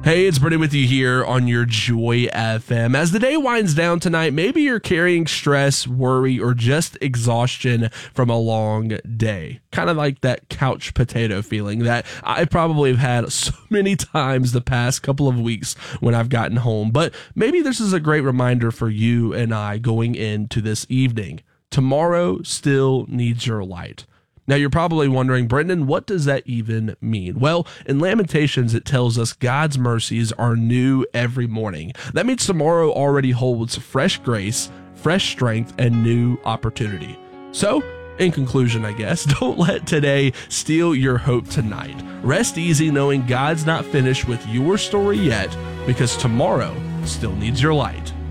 Hey, it's Brendan with you here on your Joy FM. As the day winds down tonight, maybe you're carrying stress, worry, or just exhaustion from a long day. Kind of like that couch potato feeling that I probably have had so many times the past couple of weeks when I've gotten home. But maybe this is a great reminder for you and I going into this evening. Tomorrow still needs your light. Now, you're probably wondering, Brendan, what does that even mean? Well, in Lamentations, it tells us God's mercies are new every morning. That means tomorrow already holds fresh grace, fresh strength, and new opportunity. So, in conclusion, I guess, don't let today steal your hope tonight. Rest easy knowing God's not finished with your story yet, because tomorrow still needs your light.